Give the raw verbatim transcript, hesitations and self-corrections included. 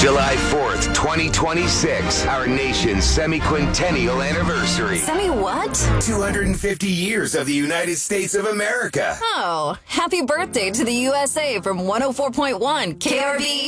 July fourth, twenty twenty-six, our nation's semi-quintennial anniversary. Semi what? two hundred fifty years of the United States of America. Oh, happy birthday to the U S A from one oh four point one K R V E.